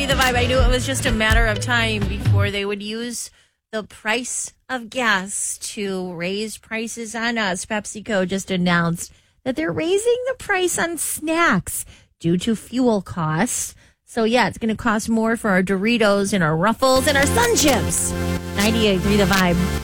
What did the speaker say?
93 The Vibe. I knew it was just a matter of time before they would use the price of gas to raise prices on us. PepsiCo just announced that they're raising the price on snacks due to fuel costs. So, yeah, it's going to cost more for our Doritos and our Ruffles and our Sun Chips. 98.3 The Vibe.